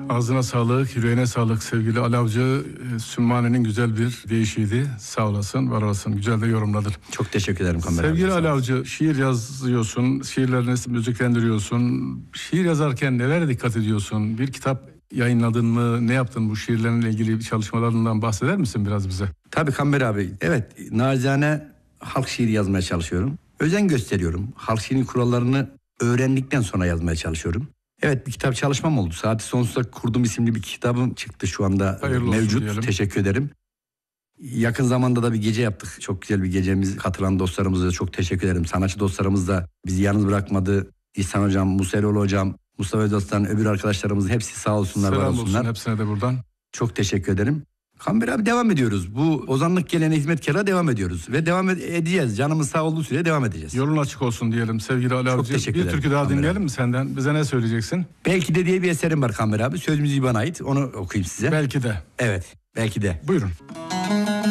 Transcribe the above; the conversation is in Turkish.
Ağzına sağlık, yüreğine sağlık sevgili Ali Avcı. Sümmane'nin güzel bir deyişiydi. Sağ olasın, var olasın. Güzel de yorumladın. Çok teşekkür ederim Kamber abi. Sevgili Ali Avcı, şiir yazıyorsun, şiirlerini müziklendiriyorsun. Şiir yazarken nelere dikkat ediyorsun? Bir kitap yayınladın mı? Ne yaptın bu şiirlerle ilgili çalışmalarından bahseder misin biraz bize? Tabii Kamber abi. Evet, nacizane halk şiiri yazmaya çalışıyorum. Özen gösteriyorum. Halk şiirinin kurallarını öğrendikten sonra yazmaya çalışıyorum. Evet, bir kitap çalışmam oldu. Saati Sonsuza Kurdum isimli bir kitabım çıktı şu anda. Hayırlı mevcut. diyelim. Teşekkür ederim. Yakın zamanda da bir gece yaptık. Çok güzel bir gecemiz. Katılan dostlarımıza da çok teşekkür ederim. Sanatçı dostlarımız da bizi yalnız bırakmadı. İhsan Hocam, Musa Eroğlu Hocam, Mustafa Özaslan, öbür arkadaşlarımız hepsi sağ olsunlar, var Selam olsunlar. olsun hepsine de buradan. Çok teşekkür ederim. Kamber abi, devam ediyoruz. Bu ozanlık geleneği hizmetkara devam ediyoruz. Ve devam edeceğiz. Canımız sağ olduğu sürece devam edeceğiz. Yolun açık olsun diyelim sevgili Ali Çok Avcı. teşekkür Bir ederim, türkü daha Kamber dinleyelim abi. mi senden? Bize ne söyleyeceksin? Belki de diye bir eserim var Kamber abi. Söz müziği bana ait. Onu okuyayım size. Belki de. Evet, belki de. Buyurun.